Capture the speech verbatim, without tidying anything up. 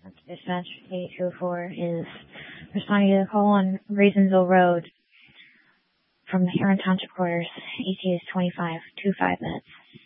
Dispatch eight two four is responding to the call on Raisensville Road from the Huron Township Quarters. E T is twenty-five, two five minutes.